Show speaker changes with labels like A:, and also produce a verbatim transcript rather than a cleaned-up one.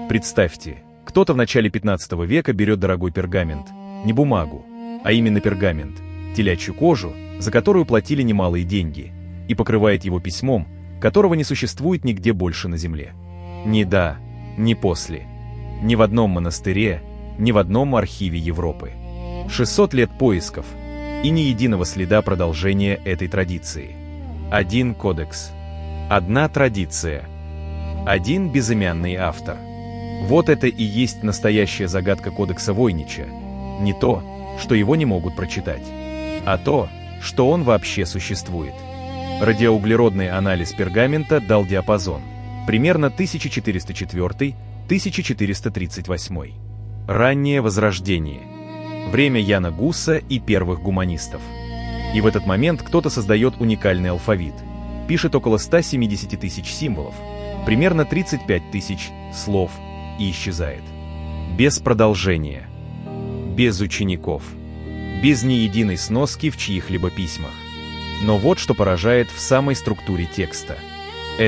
A: Представьте, кто-то в начале пятнадцатого века берет дорогой пергамент, не бумагу, а именно пергамент, телячью кожу, за которую платили немалые деньги, и покрывает его письмом, которого не существует нигде больше на земле. Ни до, ни после. Ни в одном монастыре, ни в одном архиве Европы. шестьсот лет поисков, и ни единого следа продолжения этой традиции. Один кодекс. Одна традиция. Один безымянный автор. Вот это и есть настоящая загадка кодекса Войнича. Не то, что его не могут прочитать, а то, что он вообще существует. Радиоуглеродный анализ пергамента дал диапазон. Примерно тысяча четыреста четвёртый — тысяча четыреста тридцать восьмой. Раннее Возрождение. Время Яна Гуса и первых гуманистов. И в этот момент кто-то создает уникальный алфавит. Пишет около ста семидесяти тысяч символов, примерно тридцать пять тысяч слов, и исчезает. Без продолжения. Без учеников. Без ни единой сноски в чьих-либо письмах. Но вот что поражает в самой структуре текста.